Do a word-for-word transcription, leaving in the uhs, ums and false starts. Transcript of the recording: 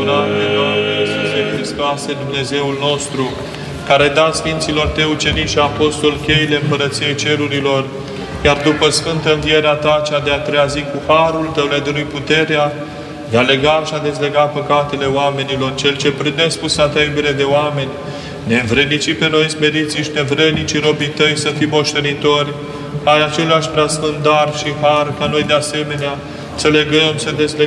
Îndurare, Doamne Iisuse Hristoase, Dumnezeul nostru, care da Sfinților Tăi ucenici și apostoli cheile Împărăției Cerurilor, iar după Sfântă Învierea Ta, cea de-a treia zi, cu harul Tău le dărui puterea de a lega și a dezlega păcatele oamenilor, Cel ce prin nespusa Ta iubire de oameni, ne învrednici pe noi smeriții și nevrednici robii Tăi să fim moștenitori ai același preasfânt dar și har, ca noi de asemenea să legăm, să dezlegăm